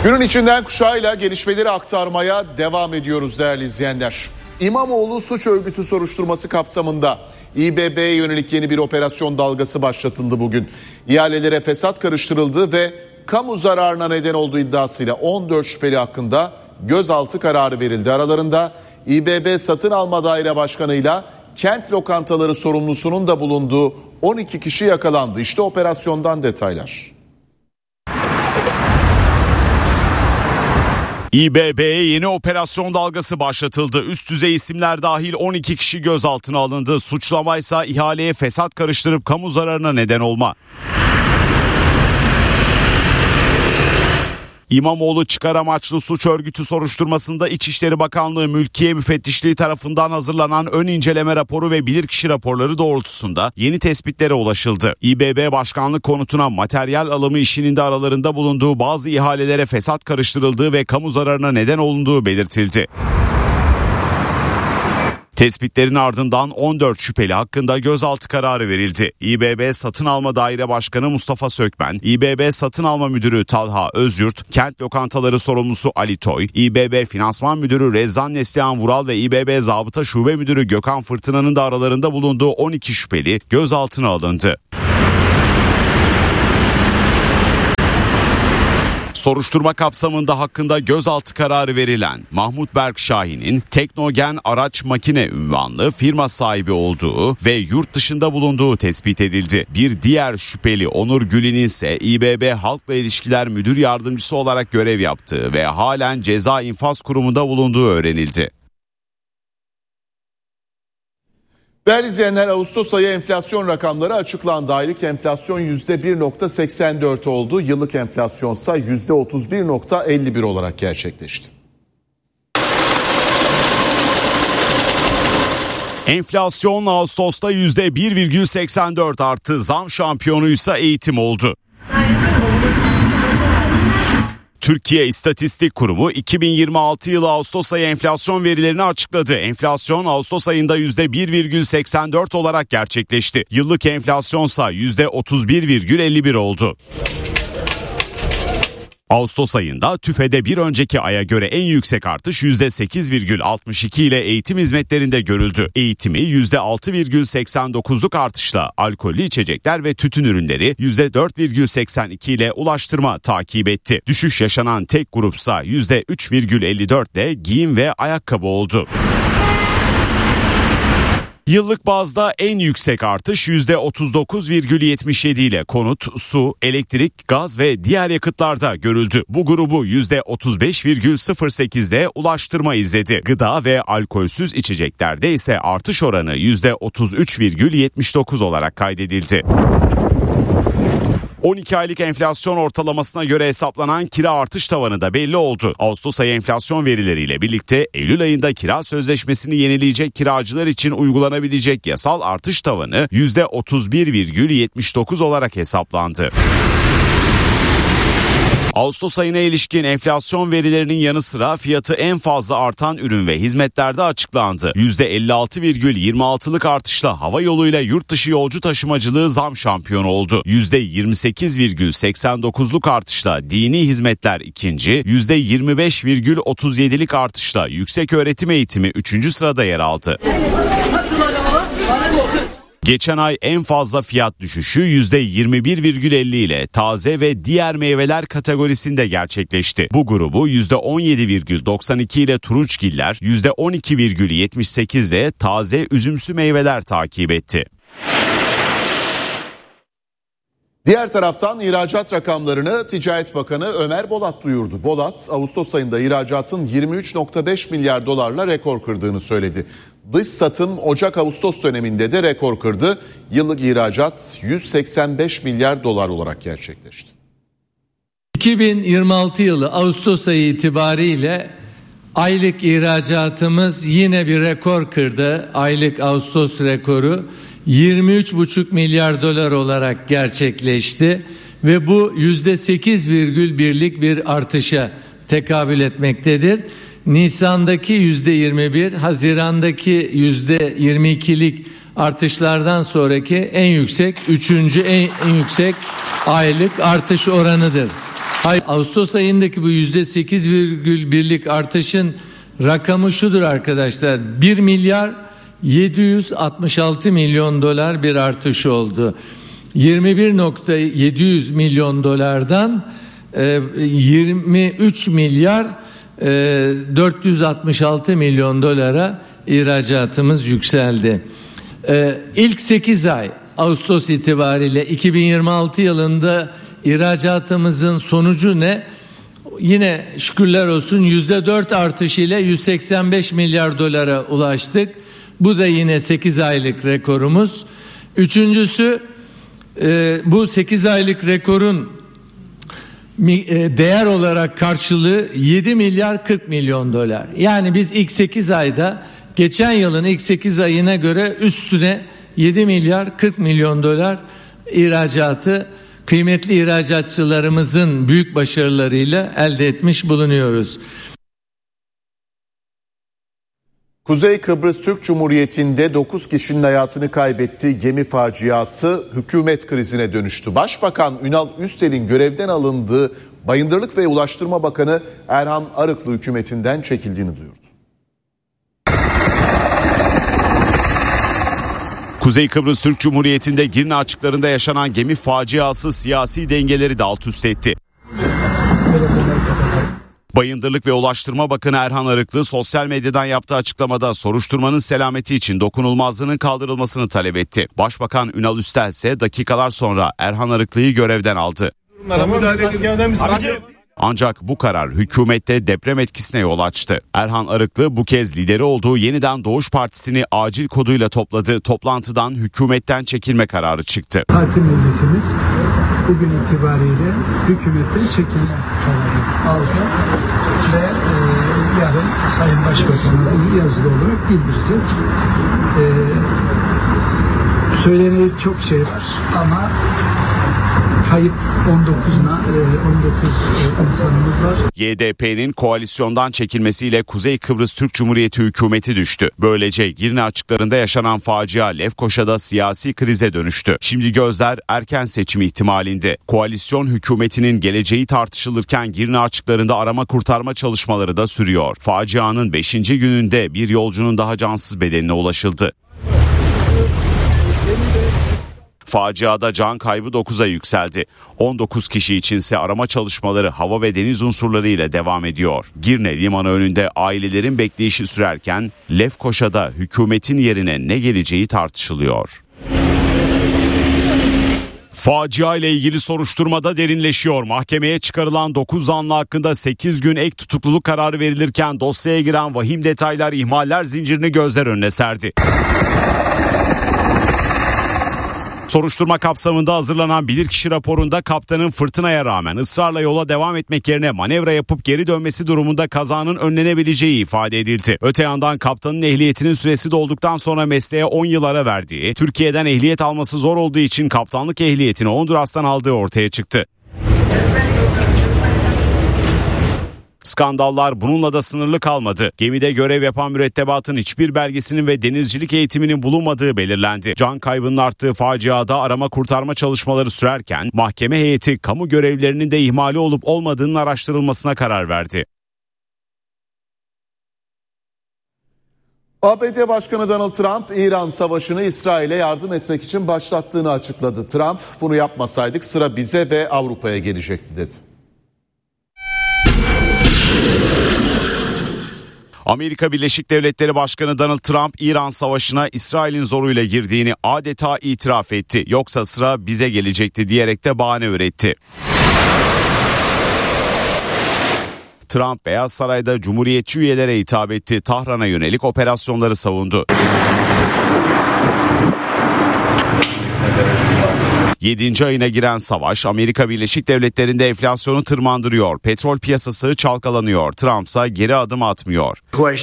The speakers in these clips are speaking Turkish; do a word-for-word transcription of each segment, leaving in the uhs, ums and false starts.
Günün içinden kuşağıyla gelişmeleri aktarmaya devam ediyoruz değerli izleyenler. İmamoğlu suç örgütü soruşturması kapsamında İ B B'ye yönelik yeni bir operasyon dalgası başlatıldı bugün. İhalelere fesat karıştırıldı ve kamu zararına neden olduğu iddiasıyla on dört şüpheli hakkında gözaltı kararı verildi. Aralarında İ B B Satın Alma Daire Başkanı'yla kent lokantaları sorumlusunun da bulunduğu on iki kişi yakalandı. İşte operasyondan detaylar. İ B B'ye yeni operasyon dalgası başlatıldı. Üst düzey isimler dahil on iki kişi gözaltına alındı. Suçlamaysa ihaleye fesat karıştırıp kamu zararına neden olma. İmamoğlu çıkar amaçlı suç örgütü soruşturmasında İçişleri Bakanlığı Mülkiye Müfettişliği tarafından hazırlanan ön inceleme raporu ve bilirkişi raporları doğrultusunda yeni tespitlere ulaşıldı. İ B B Başkanlık konutuna materyal alımı işinin de aralarında bulunduğu bazı ihalelere fesat karıştırıldığı ve kamu zararına neden olunduğu belirtildi. Tespitlerin ardından on dört şüpheli hakkında gözaltı kararı verildi. İ B B Satın Alma Daire Başkanı Mustafa Sökmen, İ B B Satın Alma Müdürü Talha Özyurt, Kent Lokantaları Sorumlusu Ali Toy, İ B B Finansman Müdürü Rezzan Neslihan Vural ve İ B B Zabıta Şube Müdürü Gökhan Fırtına'nın da aralarında bulunduğu on iki şüpheli gözaltına alındı. Soruşturma kapsamında hakkında gözaltı kararı verilen Mahmut Berk Şahin'in Teknogen Araç Makine ünvanlı firma sahibi olduğu ve yurt dışında bulunduğu tespit edildi. Bir diğer şüpheli Onur Gülin'in ise İ B B Halkla İlişkiler Müdür Yardımcısı olarak görev yaptığı ve halen Ceza İnfaz Kurumu'nda bulunduğu öğrenildi. Değerli izleyenler, Ağustos ayı enflasyon rakamları açıklandı. Aylık enflasyon yüzde bir virgül seksen dört oldu. Yıllık enflasyonsa yüzde otuz bir virgül elli bir olarak gerçekleşti. Enflasyon Ağustos'ta yüzde bir virgül seksen dört arttı. Zam şampiyonuysa eğitim oldu. Türkiye İstatistik Kurumu iki bin yirmi altı yılı Ağustos ayı enflasyon verilerini açıkladı. Enflasyon Ağustos ayında yüzde bir virgül seksen dört olarak gerçekleşti. Yıllık enflasyonsa yüzde otuz bir virgül elli bir oldu. Ağustos ayında TÜFE'de bir önceki aya göre en yüksek artış yüzde sekiz virgül altmış iki ile eğitim hizmetlerinde görüldü. Eğitimi yüzde altı virgül seksen dokuzluk artışla, alkollü içecekler ve tütün ürünleri yüzde dört virgül seksen iki ile ulaştırma takip etti. Düşüş yaşanan tek grupsa yüzde üç virgül elli dört ile giyim ve ayakkabı oldu. Yıllık bazda en yüksek artış yüzde otuz dokuz virgül yetmiş yedi ile konut, su, elektrik, gaz ve diğer yakıtlarda görüldü. Bu grubu yüzde otuz beş virgül sıfır sekiz ile ulaştırma izledi. Gıda ve alkolsüz içeceklerde ise artış oranı yüzde otuz üç virgül yetmiş dokuz olarak kaydedildi. on iki aylık enflasyon ortalamasına göre hesaplanan kira artış tavanı da belli oldu. Ağustos ayı enflasyon verileriyle birlikte Eylül ayında kira sözleşmesini yenileyecek kiracılar için uygulanabilecek yasal artış tavanı yüzde otuz bir virgül yetmiş dokuz olarak hesaplandı. Ağustos ayına ilişkin enflasyon verilerinin yanı sıra fiyatı en fazla artan ürün ve hizmetlerde açıklandı. yüzde elli altı virgül yirmi altılık artışla hava yoluyla yurt dışı yolcu taşımacılığı zam şampiyonu oldu. yüzde yirmi sekiz virgül seksen dokuzluk artışla dini hizmetler ikinci, yüzde yirmi beş virgül otuz yedilik artışla yüksek öğretim eğitimi üçüncü sırada yer aldı. Geçen ay en fazla fiyat düşüşü yüzde yirmi bir virgül elli ile taze ve diğer meyveler kategorisinde gerçekleşti. Bu grubu yüzde on yedi virgül doksan iki ile turunçgiller, yüzde on iki virgül yetmiş sekiz ile taze üzümsü meyveler takip etti. Diğer taraftan ihracat rakamlarını Ticaret Bakanı Ömer Bolat duyurdu. Bolat, Ağustos ayında ihracatın yirmi üç virgül beş milyar dolarla rekor kırdığını söyledi. Dış satım Ocak-Ağustos döneminde de rekor kırdı. Yıllık ihracat yüz seksen beş milyar dolar olarak gerçekleşti. iki bin yirmi altı yılı Ağustos ayı itibariyle aylık ihracatımız yine bir rekor kırdı. Aylık Ağustos rekoru yirmi üç buçuk milyar dolar olarak gerçekleşti ve bu yüzde sekiz virgül birlik bir artışa tekabül etmektedir. Nisan'daki yüzde yirmi bir, Haziran'daki yüzde yirmi ikilik artışlardan sonraki en yüksek, üçüncü en, en yüksek aylık artış oranıdır. Hayır, Ağustos ayındaki bu yüzde sekiz virgül birlik artışın rakamı şudur arkadaşlar. bir milyar yedi yüz altmış altı milyon dolar bir artış oldu. yirmi bir nokta yedi yüz milyon dolardan yirmi üç milyar dört yüz altmış altı milyon dolara ihracatımız yükseldi. İlk sekiz ay Ağustos itibariyle iki bin yirmi altı yılında ihracatımızın sonucu ne? Yine şükürler olsun yüzde dört artış ile yüz seksen beş milyar dolara ulaştık. Bu da yine sekiz aylık rekorumuz. Üçüncüsü bu sekiz aylık rekorun değer olarak karşılığı yedi milyar kırk milyon dolar. Yani biz ilk sekiz ayda geçen yılın ilk sekiz ayına göre üstüne yedi milyar kırk milyon dolar ihracatı kıymetli ihracatçılarımızın büyük başarılarıyla elde etmiş bulunuyoruz. Kuzey Kıbrıs Türk Cumhuriyeti'nde dokuz kişinin hayatını kaybettiği gemi faciası hükümet krizine dönüştü. Başbakan Ünal Üstel'in görevden alındığı Bayındırlık ve Ulaştırma Bakanı Erhan Arıklı hükümetinden çekildiğini duyurdu. Kuzey Kıbrıs Türk Cumhuriyeti'nde Girne açıklarında yaşanan gemi faciası siyasi dengeleri de alt üst etti. Bayındırlık ve Ulaştırma Bakanı Erhan Arıklı sosyal medyadan yaptığı açıklamada soruşturmanın selameti için dokunulmazlığının kaldırılmasını talep etti. Başbakan Ünal Üstel ise dakikalar sonra Erhan Arıklı'yı görevden aldı. Ancak bu karar hükümette deprem etkisine yol açtı. Erhan Arıklı bu kez lideri olduğu Yeniden Doğuş Partisi'ni acil koduyla topladı. Toplantıdan hükümetten çekilme kararı çıktı. Parti meclisimiz bugün itibariyle hükümetten çekilme kararı aldı ve e, yarın Sayın Başbakan'a yazılı olarak bildireceğiz. E, söylenecek çok şey var ama kayıp on dokuzuna on dokuz insanımız var. Y D P'nin koalisyondan çekilmesiyle Kuzey Kıbrıs Türk Cumhuriyeti hükümeti düştü. Böylece Girne açıklarında yaşanan facia Lefkoşa'da siyasi krize dönüştü. Şimdi gözler erken seçim ihtimalinde. Koalisyon hükümetinin geleceği tartışılırken Girne açıklarında arama kurtarma çalışmaları da sürüyor. Facianın beşinci gününde bir yolcunun daha cansız bedenine ulaşıldı. Faciada can kaybı dokuza yükseldi. on dokuz kişi içinse arama çalışmaları hava ve deniz unsurları ile devam ediyor. Girne limanı önünde ailelerin bekleyişi sürerken Lefkoşa'da hükümetin yerine ne geleceği tartışılıyor. Facia ile ilgili soruşturmada derinleşiyor. Mahkemeye çıkarılan dokuz zanlı hakkında sekiz gün ek tutukluluk kararı verilirken dosyaya giren vahim detaylar ihmaller zincirini gözler önüne serdi. Soruşturma kapsamında hazırlanan bilirkişi raporunda kaptanın fırtınaya rağmen ısrarla yola devam etmek yerine manevra yapıp geri dönmesi durumunda kazanın önlenebileceği ifade edildi. Öte yandan kaptanın ehliyetinin süresi dolduktan sonra mesleğe on yıl ara verdiği, Türkiye'den ehliyet alması zor olduğu için kaptanlık ehliyetini Honduras'tan aldığı ortaya çıktı. Skandallar bununla da sınırlı kalmadı. Gemide görev yapan mürettebatın hiçbir belgesinin ve denizcilik eğitiminin bulunmadığı belirlendi. Can kaybının arttığı faciada arama kurtarma çalışmaları sürerken mahkeme heyeti kamu görevlerinin de ihmali olup olmadığının araştırılmasına karar verdi. A B D Başkanı Donald Trump, İran savaşını İsrail'e yardım etmek için başlattığını açıkladı. Trump, bunu yapmasaydık sıra bize ve Avrupa'ya gelecekti dedi. Amerika Birleşik Devletleri Başkanı Donald Trump, İran savaşına İsrail'in zoruyla girdiğini adeta itiraf etti. Yoksa sıra bize gelecekti diyerek de bahane üretti. Trump, Beyaz Saray'da Cumhuriyetçi üyelere hitap etti. Tahran'a yönelik operasyonları savundu. yedinci ayına giren savaş Amerika Birleşik Devletleri'nde enflasyonu tırmandırıyor. Petrol piyasası çalkalanıyor. Trump ise geri adım atmıyor.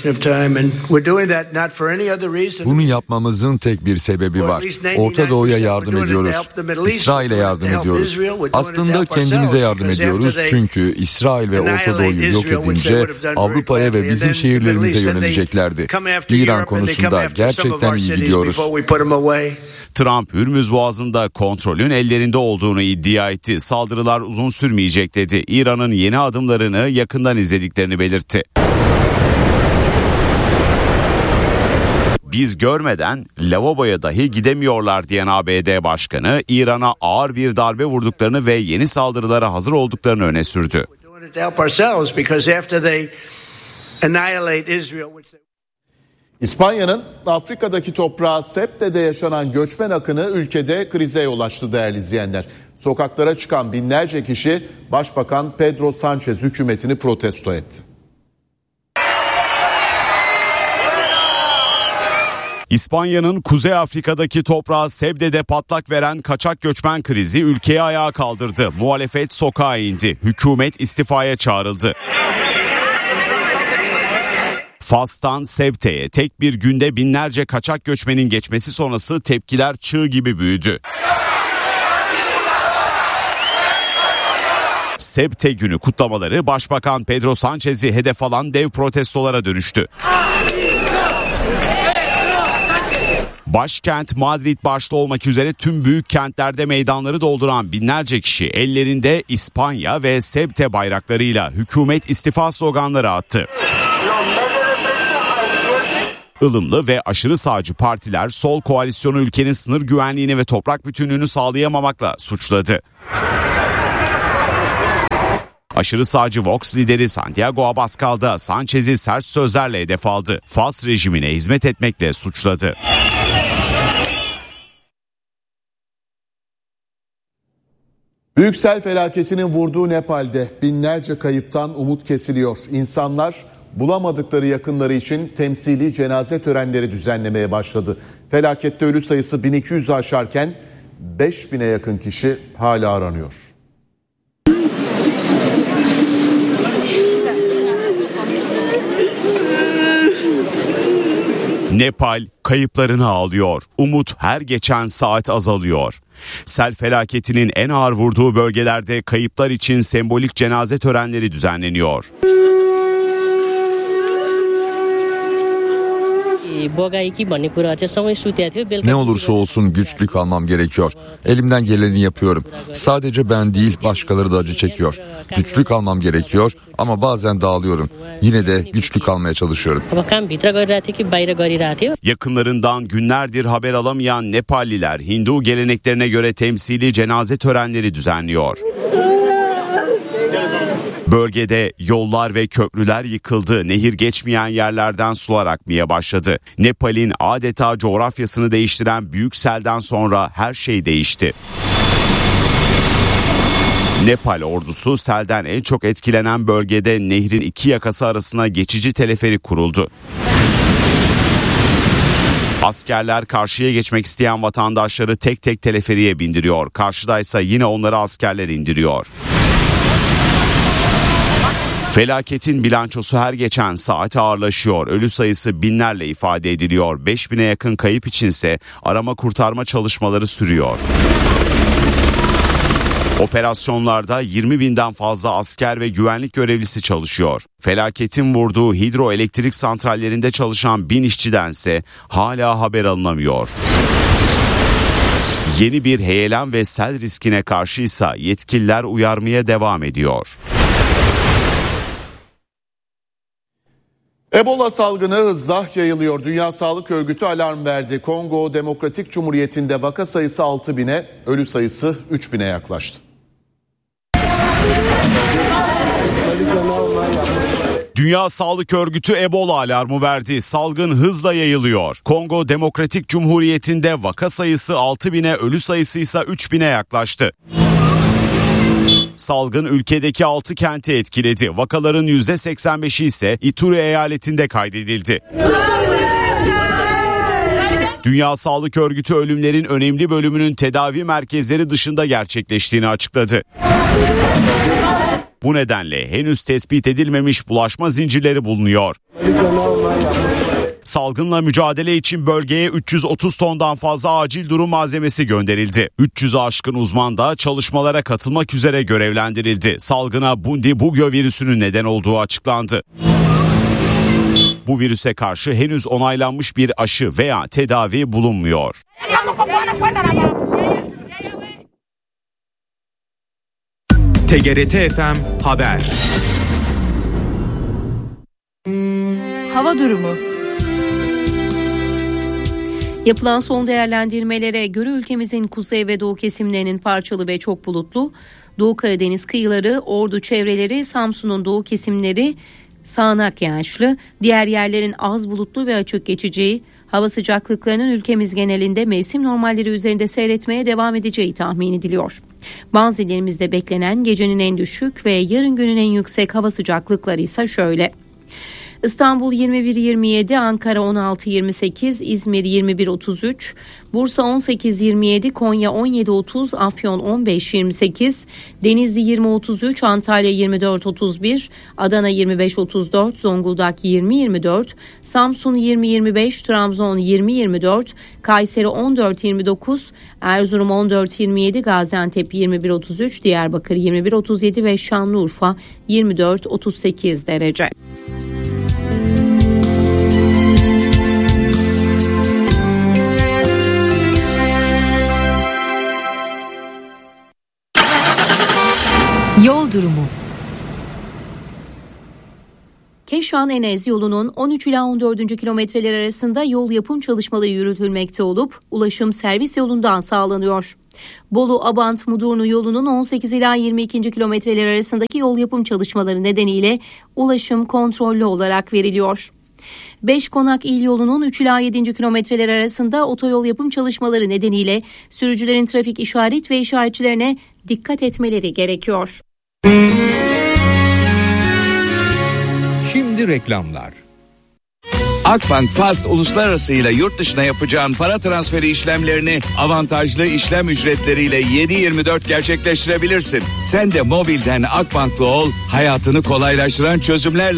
Bunu yapmamızın tek bir sebebi var. Orta Doğu'ya yardım ediyoruz. İsrail'e yardım ediyoruz. Aslında kendimize yardım ediyoruz. Çünkü İsrail ve Orta Doğu'yu yok edince Avrupa'ya ve bizim şehirlerimize yöneleceklerdi. İran konusunda gerçekten iyi gidiyoruz. Trump, Hürmüz Boğazı'nda kontrolün kontrolünün ellerinde olduğunu iddia etti. Saldırılar uzun sürmeyecek dedi. İran'ın yeni adımlarını yakından izlediklerini belirtti. Biz görmeden lavaboya dahi gidemiyorlar diyen A B D Başkanı, İran'a ağır bir darbe vurduklarını ve yeni saldırılara hazır olduklarını öne sürdü. İspanya'nın Afrika'daki toprağı Ceute'de yaşanan göçmen akını ülkede krize yol açtı değerli izleyenler. Sokaklara çıkan binlerce kişi Başbakan Pedro Sánchez hükümetini protesto etti. İspanya'nın Kuzey Afrika'daki toprağı Ceute'de patlak veren kaçak göçmen krizi ülkeyi ayağa kaldırdı. Muhalefet sokağa indi. Hükümet istifaya çağrıldı. Fas'tan Ceute'ye tek bir günde binlerce kaçak göçmenin geçmesi sonrası tepkiler çığ gibi büyüdü. Ceute günü kutlamaları Başbakan Pedro Sánchez'i hedef alan dev protestolara dönüştü. Başkent Madrid başta olmak üzere tüm büyük kentlerde meydanları dolduran binlerce kişi ellerinde İspanya ve Ceuta bayraklarıyla hükümet istifa sloganları attı. Ilımlı ve aşırı sağcı partiler sol koalisyonu ülkenin sınır güvenliğini ve toprak bütünlüğünü sağlayamamakla suçladı. Aşırı sağcı Vox lideri Santiago Abascal da Sánchez'i sert sözlerle hedef aldı. Fas rejimine hizmet etmekle suçladı. Büyük sel felaketinin vurduğu Nepal'de binlerce kayıptan umut kesiliyor. İnsanlar bulamadıkları yakınları için temsili cenaze törenleri düzenlemeye başladı. Felakette ölü sayısı bin iki yüzü aşarken beş bine yakın kişi hala aranıyor. Nepal kayıplarını ağlıyor. Umut her geçen saat azalıyor. Sel felaketinin en ağır vurduğu bölgelerde kayıplar için sembolik cenaze törenleri düzenleniyor. Ne olursa olsun güçlü kalmam gerekiyor. Elimden geleni yapıyorum. Sadece ben değil, başkaları da acı çekiyor. Güçlü kalmam gerekiyor ama bazen dağılıyorum. Yine de güçlü kalmaya çalışıyorum. Yakınlarından günlerdir haber alamayan Nepalliler Hindu geleneklerine göre temsili cenaze törenleri düzenliyor. Bölgede yollar ve köprüler yıkıldı, nehir geçmeyen yerlerden sular akmaya başladı. Nepal'in adeta coğrafyasını değiştiren büyük selden sonra her şey değişti. Nepal ordusu selden en çok etkilenen bölgede nehrin iki yakası arasına geçici teleferik kuruldu. Askerler karşıya geçmek isteyen vatandaşları tek tek teleferiğe bindiriyor. Karşıdaysa yine onları askerler indiriyor. Felaketin bilançosu her geçen saat ağırlaşıyor. Ölü sayısı binlerle ifade ediliyor. beş bine yakın kayıp içinse arama kurtarma çalışmaları sürüyor. Operasyonlarda yirmi binden fazla asker ve güvenlik görevlisi çalışıyor. Felaketin vurduğu hidroelektrik santrallerinde çalışan bin işçidense hala haber alınamıyor. Yeni bir heyelan ve sel riskine karşıysa yetkililer uyarmaya devam ediyor. Ebola salgını hızla yayılıyor. Dünya Sağlık Örgütü alarm verdi. Kongo Demokratik Cumhuriyeti'nde vaka sayısı altı bine, ölü sayısı üç bine yaklaştı. Dünya Sağlık Örgütü Ebola alarmı verdi. Salgın hızla yayılıyor. Kongo Demokratik Cumhuriyeti'nde vaka sayısı altı bine, ölü sayısı ise üç bine yaklaştı. Salgın ülkedeki altı kenti etkiledi. Vakaların yüzde seksen beşi ise Ituri eyaletinde kaydedildi. Dünya Sağlık Örgütü ölümlerin önemli bölümünün tedavi merkezleri dışında gerçekleştiğini açıkladı. Bu nedenle henüz tespit edilmemiş bulaşma zincirleri bulunuyor. Salgınla mücadele için bölgeye üç yüz otuz tondan fazla acil durum malzemesi gönderildi. üç yüzü aşkın uzman da çalışmalara katılmak üzere görevlendirildi. Salgına Bundibugyo virüsünün neden olduğu açıklandı. Bu virüse karşı henüz onaylanmış bir aşı veya tedavi bulunmuyor. T G R T F M Haber. Hava durumu. Yapılan son değerlendirmelere göre ülkemizin kuzey ve doğu kesimlerinin parçalı ve çok bulutlu, Doğu Karadeniz kıyıları, Ordu çevreleri, Samsun'un doğu kesimleri sağanak yağışlı, diğer yerlerin az bulutlu ve açık geçeceği, hava sıcaklıklarının ülkemiz genelinde mevsim normalleri üzerinde seyretmeye devam edeceği tahmin ediliyor. Bazı illerimizde beklenen gecenin en düşük ve yarın günün en yüksek hava sıcaklıkları ise şöyle: İstanbul yirmi bir yirmi yedi, Ankara on altı yirmi sekiz, İzmir yirmi bir otuz üç, Bursa on sekiz yirmi yedi, Konya on yedi otuz, Afyon on beş yirmi sekiz, Denizli yirmi otuz üç, Antalya yirmi dört otuz bir, Adana yirmi beş otuz dört, Zonguldak yirmi yirmi dört, Samsun yirmi yirmi beş, Trabzon yirmi yirmi dört, Kayseri on dört yirmi dokuz, Erzurum on dört yirmi yedi, Gaziantep yirmi bir otuz üç, Diyarbakır yirmi bir otuz yedi ve Şanlıurfa yirmi dört otuz sekiz derece. Yol durumu. Keşan-Enez yolunun on üç ila on dördüncü kilometreler arasında yol yapım çalışmaları yürütülmekte olup ulaşım servis yolundan sağlanıyor. Bolu-Abant-Mudurnu yolunun on sekiz ila yirmi ikinci kilometreler arasındaki yol yapım çalışmaları nedeniyle ulaşım kontrollü olarak veriliyor. Beşkonak il yolunun üç ila yedinci kilometreler arasında otoyol yapım çalışmaları nedeniyle sürücülerin trafik işaret ve işaretçilerine dikkat etmeleri gerekiyor. Şimdi reklamlar. Akbank Fast Uluslararası ile yurt dışına yapacağın para transferi işlemlerini avantajlı işlem ücretleriyle yedi yirmi dört gerçekleştirebilirsin. Sen de mobilden Akbank'lı ol, hayatını kolaylaştıran çözümlerle